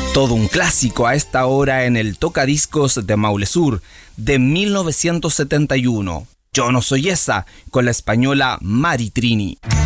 Todo un clásico a esta hora en el tocadiscos de Maule Sur de 1971. Yo no soy esa, con la española Mari Trini.